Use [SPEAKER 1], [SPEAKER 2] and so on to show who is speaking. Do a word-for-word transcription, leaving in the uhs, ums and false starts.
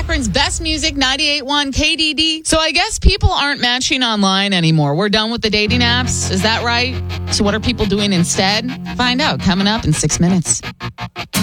[SPEAKER 1] Akron's best music, ninety-eight point one K D D. So I guess people aren't matching online anymore. We're done with the dating apps. Is that right? So what are people doing instead? Find out coming up in six minutes.